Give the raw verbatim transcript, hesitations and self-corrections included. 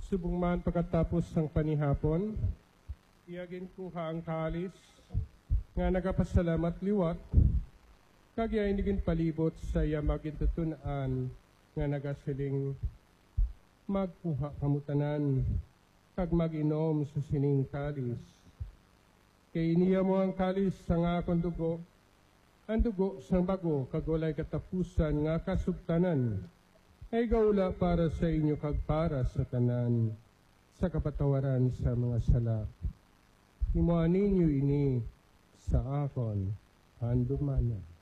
Subong man pagkatapos ng panihapon, iyagin kuha ang kalis, nga nagapasalamat liwat, kagya inigin palibot sa iya magintutunan, nga nagasiling magkuha kamutanan, kag mag-inom sa sining kalis. Kay iniya mo ang kalis sa nga akong dugo, ang dugo sang bago, kagulay katapusan nga kasubtanan, ay gaula para sa inyo kag para sa tanan, sa kapatawaran sa mga sala. Himuan ninyo ini sa akon, handumanan.